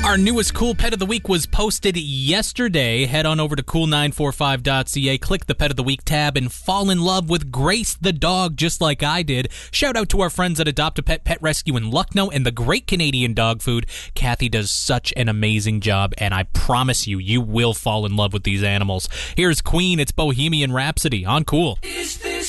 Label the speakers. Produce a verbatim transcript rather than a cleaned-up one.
Speaker 1: Our newest Cool Pet of the Week was posted yesterday. Head on over to cool nine four five dot c a, click the Pet of the Week tab, and fall in love with Grace the dog just like I did. Shout out to our friends at Adopt a Pet Pet Rescue in Lucknow and the Great Canadian Dog Food. Kathy does such an amazing job, and I promise you, you will fall in love with these animals. Here's Queen, it's Bohemian Rhapsody on Cool.
Speaker 2: Is this